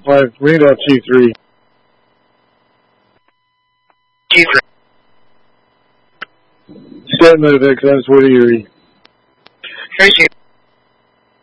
Alright, read out T3. T3. Stat Medivac, that's what Erie. Tracy.